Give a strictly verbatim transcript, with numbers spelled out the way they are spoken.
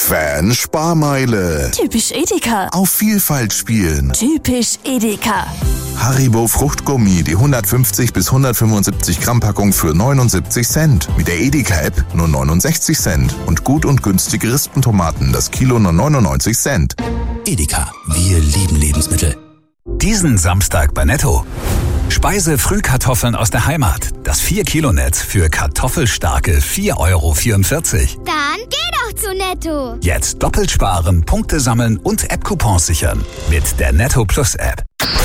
Fan Sparmeile. Typisch Edeka. Auf Vielfalt spielen. Typisch Edeka. Haribo Fruchtgummi, die hundertfünfzig bis hundertfünfundsiebzig Gramm Packung für neunundsiebzig Cent. Mit der Edeka-App nur neunundsechzig Cent. Und gut und günstige Rispentomaten, das Kilo nur neunundneunzig Cent. Edeka, wir lieben Lebensmittel. Diesen Samstag bei Netto. Speise-Frühkartoffeln aus der Heimat. Das vier Kilo Netz für kartoffelstarke vier Euro vierundvierzig. Dann geh doch zu Netto. Jetzt doppelt sparen, Punkte sammeln und App-Coupons sichern. Mit der Netto Plus App.